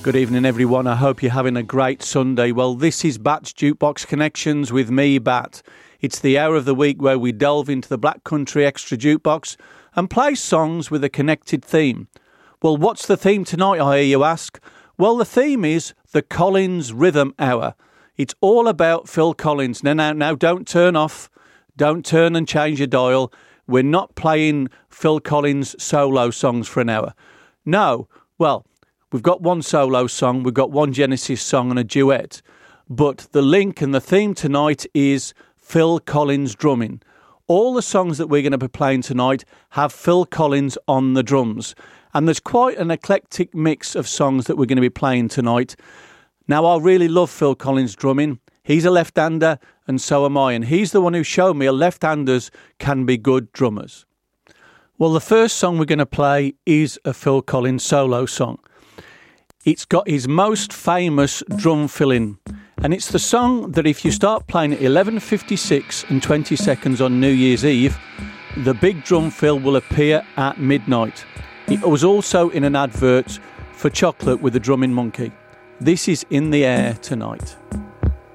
Good evening, everyone. I hope you're having a great Sunday. Well, this is Bat's Jukebox Connections with me, Bat. It's the hour of the week where we delve into the Black Country Extra Jukebox and play songs with a connected theme. Well, what's the theme tonight, I hear you ask? Well, the theme is the Collins Rhythm Hour. It's all about Phil Collins. Now, don't turn off. Don't turn and change your dial. We're not playing Phil Collins solo songs for an hour. No, well, we've got one solo song, we've got one Genesis song and a duet. But the link and the theme tonight is Phil Collins drumming. All the songs that we're going to be playing tonight have Phil Collins on the drums. And there's quite an eclectic mix of songs that we're going to be playing tonight. Now, I really love Phil Collins drumming. He's a left-hander and so am I. And he's the one who showed me left-handers can be good drummers. Well, the first song we're going to play is a Phil Collins solo song. It's got his most famous drum fill-in. And it's the song that if you start playing at 11:56 and 20 seconds on New Year's Eve, the big drum fill will appear at midnight. It was also in an advert for chocolate with a drumming monkey. This is In the Air Tonight.